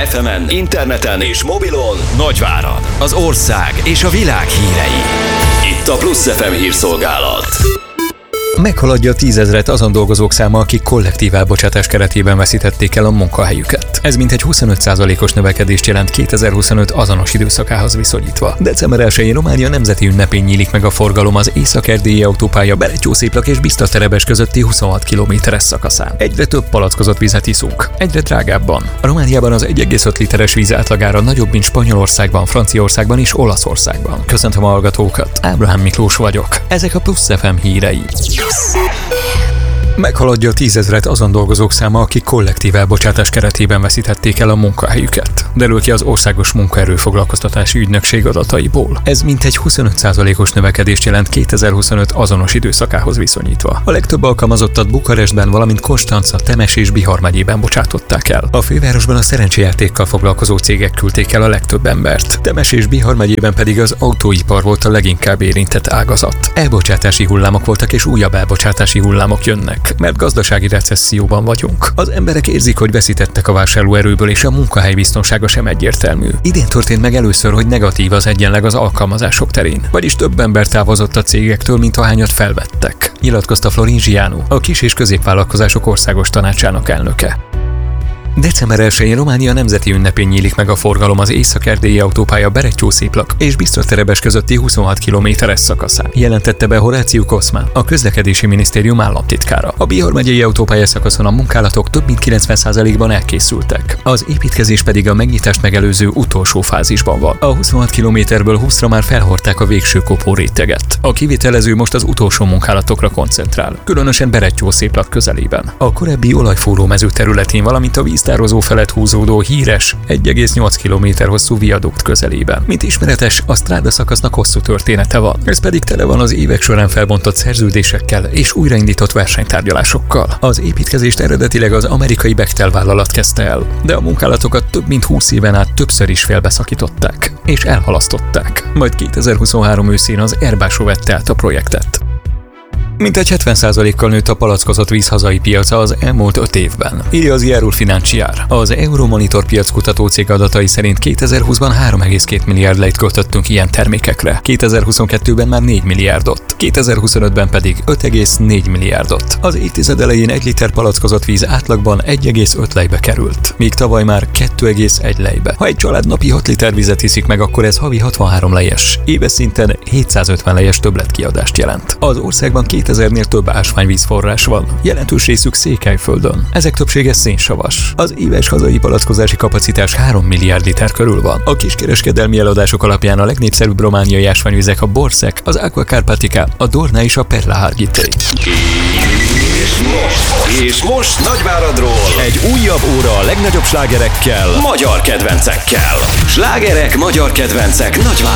FM-en, interneten és mobilon Nagyvárad, az ország és a világ hírei. Itt a Plusz FM hírszolgálat. Meghaladja 10 000 azon dolgozók száma, akik kollektív elbocsátás keretében veszítették el a munkahelyüket. Ez mintegy 25%-os növekedést jelent 2025 azonos időszakához viszonyítva. December 1-én Románia nemzeti ünnepén nyílik meg a forgalom az észak-erdélyi autópálya Berettyószéplak és Bicstraterebes közötti 26 kilométeres szakaszán. Egyre több palackozott vizet iszunk, egyre drágábban. A Romániában az 1,5 literes víz átlagára nagyobb, mint Spanyolországban, Franciaországban és Olaszországban. Köszöntöm a hallgatókat, Ábrahám Miklós vagyok. Ezek a Plusz FM hírei. Meghaladja 10 000 azon dolgozók száma, akik kollektív elbocsátás keretében veszítették el a munkahelyüket. Derül ki az Országos Munkaerőfoglalkoztatási Ügynökség adataiból. Ez mintegy 25%-os növekedést jelent 2025 azonos időszakához viszonyítva. A legtöbb alkalmazottat Bukarestben, valamint Konstanca, Temes és Bihar megyében bocsátották el. A fővárosban a szerencsejátékkal foglalkozó cégek küldték el a legtöbb embert. Temes és Bihar megyében pedig az autóipar volt a leginkább érintett ágazat. Elbocsátási hullámok voltak és újabb elbocsátási hullámok jönnek, mert gazdasági recesszióban vagyunk. Az emberek érzik, hogy veszítettek a vásárlóerőből, és a munkahely biztonsága sem egyértelmű. Idén történt meg először, hogy negatív az egyenleg az alkalmazások terén, vagyis több ember távozott a cégektől, mint ahányat felvettek, nyilatkozta Florin Zsiánu, a kis- és középvállalkozások országos tanácsának elnöke. December 1-én Románia nemzeti ünnepén nyílik meg a forgalom az észak-erdélyi autópálya Berettyószéplak és Bicstraterebes közötti 26 kilométeres szakaszán, jelentette be Horáciu Koszma, a közlekedési minisztérium államtitkára. A Bihar megyei autópálya szakaszon a munkálatok több mint 90%-ban elkészültek. Az építkezés pedig a megnyitást megelőző utolsó fázisban van. A 26 kilométerből 20-ra már felhordták a végső kopóréteget. A kivitelező most az utolsó munkálatokra koncentrál, különösen Berettyószéplak közelében. A korábbi olajfúrómező területén, valamint a víztározó felett húzódó híres 1,8 km hosszú viadukt közelében. Mint ismeretes, a stráda szakasznak hosszú története van. Ez pedig tele van az évek során felbontott szerződésekkel és újraindított versenytárgyalásokkal. Az építkezést eredetileg az amerikai Bechtel vállalat kezdte el, de a munkálatokat több mint 20 éven át többször is félbeszakították és elhalasztották. Majd 2023 őszén az Airbus vette át a projektet. Mintegy 70%-kal nőtt a palackozott víz hazai piaca az elmúlt 5 évben, írja az Ierul Financiar. Az Euromonitor piackutató cég adatai szerint 2020-ban 3,2 milliárd lejt költöttünk ilyen termékekre, 2022-ben már 4 milliárdot, 2025-ben pedig 5,4 milliárdot. Az évtized elején 1 liter palackozott víz átlagban 1,5 lejbe került, míg tavaly már 2,1 lejbe. Ha egy család napi 6 liter vizet iszik meg, akkor ez havi 63 lejes, éves szinten 750 lejes többletkiadást jelent. Az országban 2000-nél több ásványvízforrás van, jelentős részük Székelyföldön. Ezek többsége szénsavas. Az éves hazai palackozási kapacitás 3 milliárd liter körül van. A kiskereskedelmi eladások alapján a legnépszerűbb romániai ásványvizek a Borszek, az Aqua Carpatica, a Dorna és a Perla Harghité. És most Nagyváradról egy újabb óra a legnagyobb slágerekkel, magyar kedvencekkel. Slágerek, magyar kedvencek Nagyvárad.